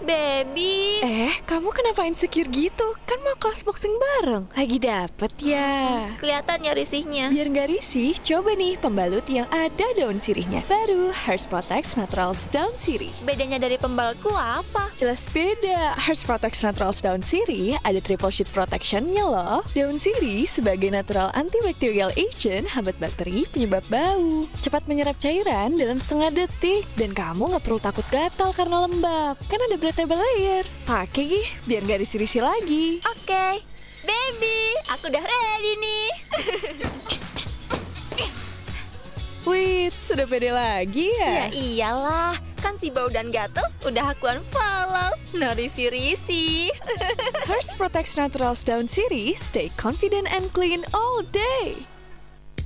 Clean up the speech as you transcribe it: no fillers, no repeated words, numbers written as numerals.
Baby. Kamu kenapa insecure gitu? Kan mau kelas boxing bareng. Lagi dapet ya? Kelihatannya risihnya. Biar nggak risih, coba nih pembalut yang ada daun sirihnya. Baru Harsh Protect Naturals Daun Sirih. Bedanya dari pembalutku apa? Jelas beda. Harsh Protect Naturals Daun Sirih ada triple sheet protectionnya loh. Daun sirih sebagai natural antibacterial agent hambat bakteri penyebab bau. Cepat menyerap cairan dalam setengah detik. Dan kamu nggak perlu takut gatal karena lembab. Kan ada breathable layer. Pakai gih, biar nggak risih-risih lagi. Oke. Baby, aku udah ready nih. Wih, sudah pede lagi Ya ya? iyalah, kan si bau dan gatel udah aku unfollow. No risi-risi. Harsh Protect Naturals Daun Sirih, stay confident and clean all day.